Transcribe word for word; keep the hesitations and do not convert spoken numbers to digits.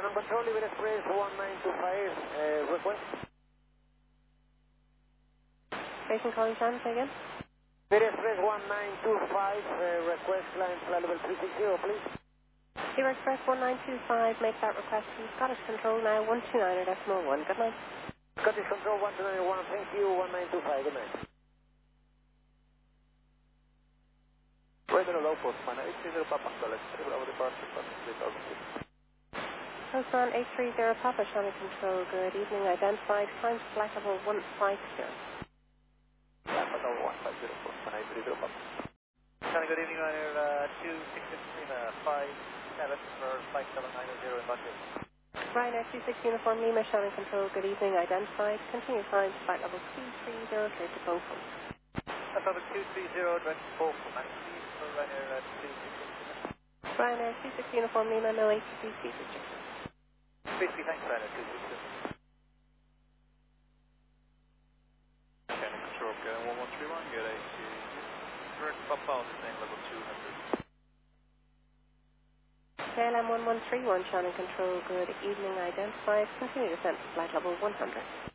Shannon Control, Liberty Express one nine two five, uh, request. Station calling Shannon, say again. Liberty Express one nine two five, uh, request climb flight level three six zero, please. Liberty Express one nine two five, make that request from Scottish Control now, one two nine decimal one. Good night. Scottish Control one two nine one, thank you, one nine two five, good night. Weather low post, man, eight three zero Papa, so let's table over departure, three thousand six. Postman eight three zero Papa, Shannon Control, good evening, identified, climb to flight level one five zero. Yeah, but over one five zero, postman eight three zero Papa. Shannon, good evening, Ryanair uh, two six six Lima five seven for flight seven nine zero in Bucket. Ryanair two six Uniform Lima, Shannon Control, good evening, identified, continue climb to flight level two three zero, clear to Beaufort. That's over two three zero, direct to Beaufort, man. For Ryanair uh, two six six Lima. Ryanair two six Uniform Lima, no A T C seat restriction. fifty, thanks, Ryanair two six six. Shannon Control, going one one three one, good A T. Direct Papa on the same level two hundred. K L M one one three one, Shannon Control, good evening, identified, continue descent to flight level one hundred.